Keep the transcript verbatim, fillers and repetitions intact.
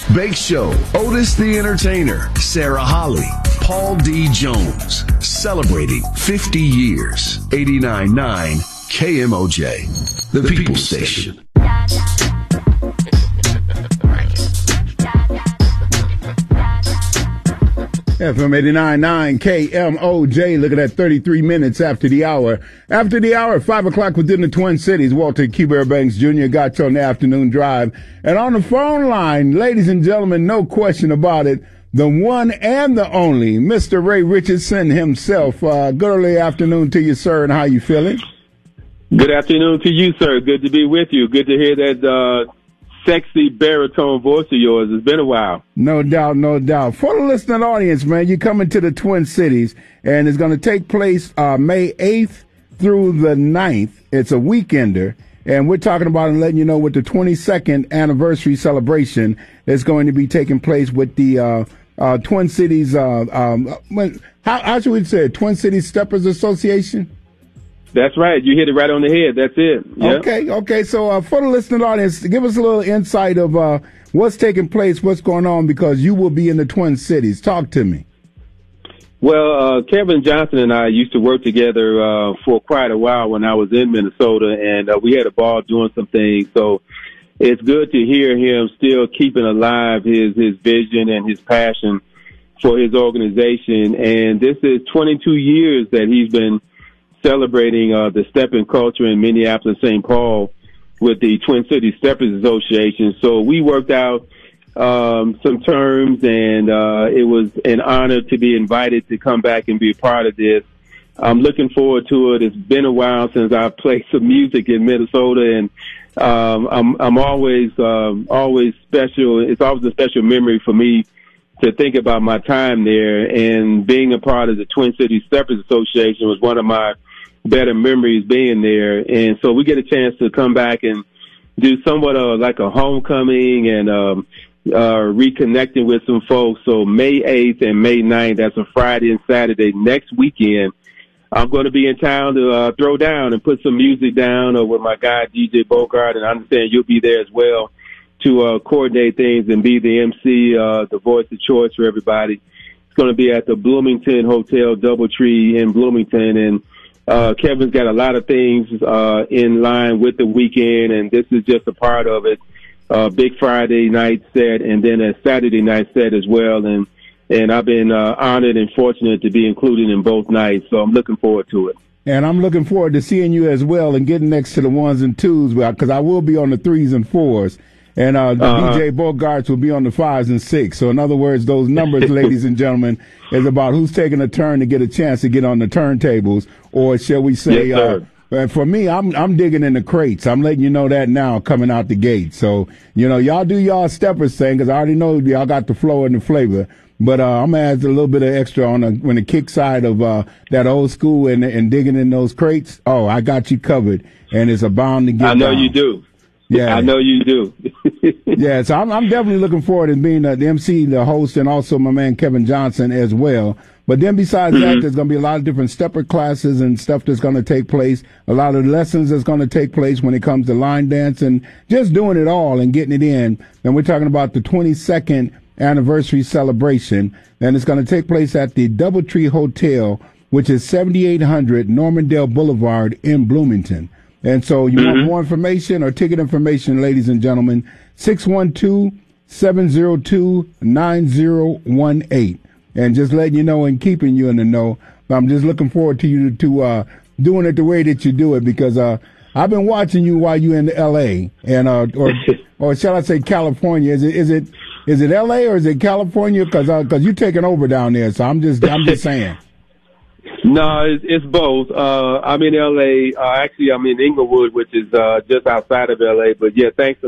Bake Show, Otis the Entertainer, Sarah Holly, Paul D. Jones, celebrating fifty years. eighty-nine point nine K M O J, the, the People Station. F M eighty-nine point nine K M O J, looking at thirty-three minutes after the hour. After the hour, five o'clock within the Twin Cities, Walter Q. Banks Junior got you on the afternoon drive. And on the phone line, ladies and gentlemen, no question about it, the one and the only, Mister Ray Richardson himself. Uh, good early afternoon to you, sir, and how you feeling? Good afternoon to you, sir. Good to be with you. Good to hear that uh sexy baritone voice of yours. It's been a while. No doubt, no doubt. For the listening audience, man, you're coming to the Twin Cities, and it's going to take place uh, May eighth through the ninth. It's a weekender, and we're talking about and letting you know what the twenty-second anniversary celebration is going to be taking place with the uh, uh, Twin Cities, uh, um, how, how should we say it? Twin Cities Steppers Association? That's right. You hit it right on the head. That's it. Yep. Okay, okay. So uh, for the listening audience, give us a little insight of uh, what's taking place, what's going on, because you will be in the Twin Cities. Talk to me. Well, uh, Kevin Johnson and I used to work together uh, for quite a while when I was in Minnesota, and uh, we had a ball doing some things. So it's good to hear him still keeping alive his, his vision and his passion for his organization. And this is twenty-two years that he's been celebrating uh, the stepping culture in Minneapolis, Saint Paul with the Twin Cities Steppers Association. So we worked out um, some terms, and uh, it was an honor to be invited to come back and be a part of this. I'm looking forward to it. It's been a while since I've played some music in Minnesota, and um, I'm, I'm always, um, always special. It's always a special memory for me to think about my time there, and being a part of the Twin Cities Steppers Association was one of my better memories being there. And so we get a chance to come back and do somewhat of like a homecoming and um, uh, reconnecting with some folks. So May eighth and May ninth, that's a Friday and Saturday next weekend, I'm going to be in town to uh, throw down and put some music down uh, with my guy, D J Bogart, and I understand you'll be there as well to uh, coordinate things and be the M C, uh, the voice of choice for everybody. It's going to be at the Bloomington Hotel Doubletree in Bloomington, and uh, Kevin's got a lot of things uh, in line with the weekend, and this is just a part of it. Uh, big Friday night set, and then a Saturday night set as well, and and I've been uh, honored and fortunate to be included in both nights, so I'm looking forward to it. And I'm looking forward to seeing you as well and getting next to the ones and twos, because I will be on the threes and fours. And uh, the uh-huh. D J Bogarts will be on the fives and six. So, in other words, those numbers, ladies and gentlemen, is about who's taking a turn to get a chance to get on the turntables, or shall we say, yes, uh, for me, I'm I'm digging in the crates. I'm letting you know that now coming out the gate. So, you know, y'all do y'all steppers thing, because I already know y'all got the flow and the flavor. But uh, I'm going to add a little bit of extra on the, when the kick side of uh, that old school and, and digging in those crates. Oh, I got you covered, and it's a bound to get I know down. You do. Yeah, I know you do. yeah, so I'm, I'm definitely looking forward to being uh, the M C, the host, and also my man Kevin Johnson as well. But then besides mm-hmm. that, there's going to be a lot of different stepper classes and stuff that's going to take place, a lot of lessons that's going to take place when it comes to line dance and just doing it all and getting it in. And we're talking about the twenty-second anniversary celebration, and it's going to take place at the Doubletree Hotel, which is seventy-eight hundred Normandale Boulevard in Bloomington. And so you mm-hmm. want more information or ticket information, ladies and gentlemen, six one two, seven zero two, nine zero one eight. And just letting you know and keeping you in the know. I'm just looking forward to you to uh, doing it the way that you do it, because uh, I've been watching you while you're in L A and uh, or or shall I say California? Is it is it is it L A or is it California? Because because uh, you're taking over down there, so I'm just I'm just saying. No, it's, it's both. Uh, I'm in L A. Uh, actually, I'm in Inglewood, which is uh, just outside of L A. But yeah, thanks a